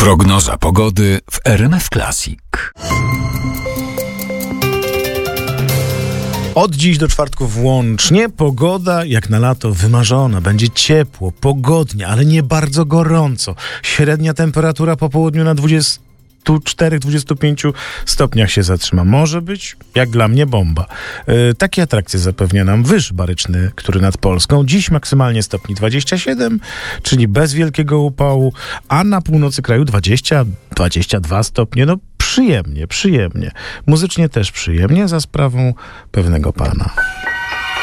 Prognoza pogody w RMF Classic. Od dziś do czwartku włącznie pogoda jak na lato wymarzona. Będzie ciepło, pogodnie, ale nie bardzo gorąco. Średnia temperatura po południu na 24-25 stopniach się zatrzyma. Może być, jak dla mnie, bomba. Takie atrakcje zapewnia nam wyż baryczny, który nad Polską. Dziś maksymalnie stopni 27, czyli bez wielkiego upału, a na północy kraju 20-22 stopnie. No przyjemnie. Muzycznie też przyjemnie, za sprawą pewnego pana.